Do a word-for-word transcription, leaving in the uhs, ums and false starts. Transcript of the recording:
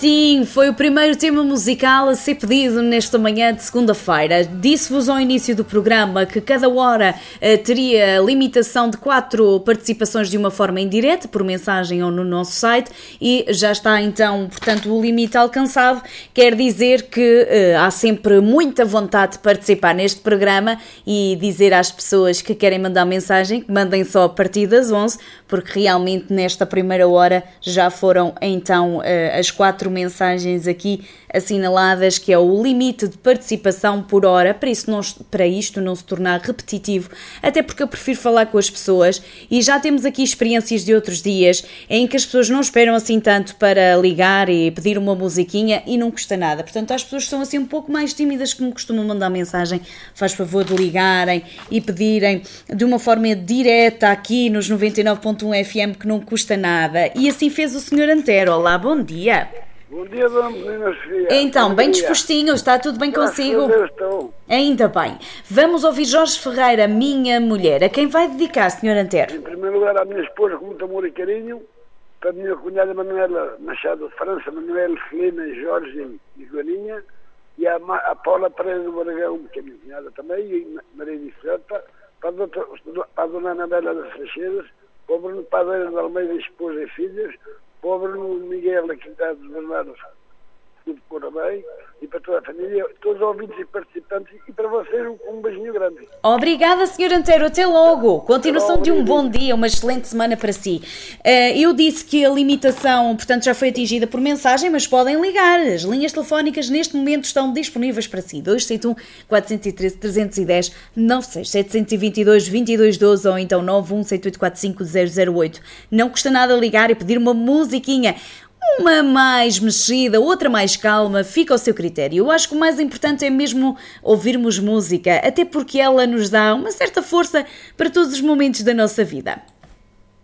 Sim, foi o primeiro tema musical a ser pedido nesta manhã de segunda-feira. Disse-vos ao início do programa que cada hora uh, teria limitação de quatro participações de uma forma indireta, por mensagem ou no nosso site, e já está então, portanto, o limite alcançado. Quer dizer que uh, há sempre muita vontade de participar neste programa e dizer às pessoas que querem mandar mensagem que mandem só a partir das onze, porque realmente nesta primeira hora já foram então uh, as quatro mensagens aqui assinaladas, que é o limite de participação por hora, para, isso não, para isto não se tornar repetitivo, até porque eu prefiro falar com as pessoas e já temos aqui experiências de outros dias em que as pessoas não esperam assim tanto para ligar e pedir uma musiquinha e não custa nada. Portanto, as pessoas são assim um pouco mais tímidas que me costumam mandar mensagem, faz favor de ligarem e pedirem de uma forma direta aqui nos noventa e nove ponto um F M, que não custa nada. E assim fez o senhor Antero. Olá, bom dia. Bom dia, dona Menina Sofia. Então, bom bem dia. dispostinho, está tudo bem consigo? Eu estou. Ainda bem. Vamos ouvir Jorge Ferreira, Minha Mulher. A quem vai dedicar, senhor Antero? Em primeiro lugar, à minha esposa, com muito amor e carinho, para a minha cunhada Manuela Machado de França, Manuela, Celina, Jorge e Joaninha, e a, a Paula Pereira do Baragão, que é minha cunhada também, e Maria de Serta, para a, doutora, para a dona Anabela das Frecheiras, para o Bruno Padeira de Almeida, esposa e filhas, para o Bruno Miguel, aqui da dos Bernardos, tudo corra bem, e para toda a família, todos os ouvintes e participantes, e para vocês um, um beijinho grande. Obrigada, senhor Antero, até logo. Continuação de um bom dia, uma excelente semana para si. Uh, eu disse que a limitação, portanto, já foi atingida por mensagem, mas podem ligar. As linhas telefónicas neste momento estão disponíveis para si. dois sete um, quatro um três, três um zero, nove seis sete dois dois, dois dois um dois ou então nove um sete oito quatro cinco zero zero oito. Não custa nada ligar e pedir uma musiquinha. Uma mais mexida, outra mais calma, fica ao seu critério. Eu acho que o mais importante é mesmo ouvirmos música, até porque ela nos dá uma certa força para todos os momentos da nossa vida.